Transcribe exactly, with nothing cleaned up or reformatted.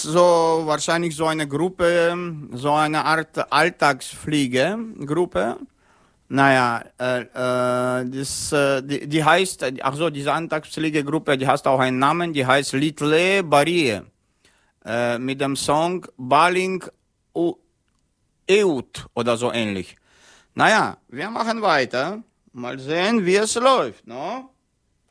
so wahrscheinlich so eine Gruppe, so eine Art Alltagsfliege-Gruppe. Naja, äh, äh, das, äh, die, die heißt, ach so, diese Alltagsfliege-Gruppe, die hat auch einen Namen, die heißt Little Barrier. Äh, mit dem Song Baling Eut oder so ähnlich. Naja, wir machen weiter. Mal sehen, wie es läuft, no?